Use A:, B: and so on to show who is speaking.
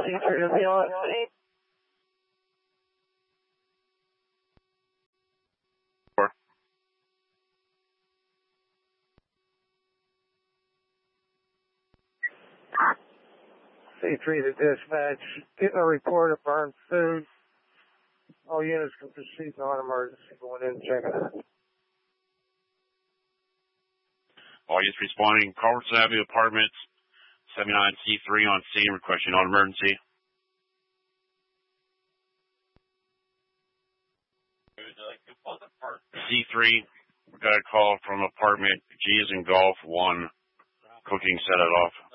A: C3 to dispatch. Getting a report of burned food. All units can proceed to non-emergency. Going in and checking it.
B: All units responding. Culverson Avenue Apartments, 79C3 on scene, requesting non-emergency. C3, we got a call from apartment G as in Golf 1, cooking, set it off.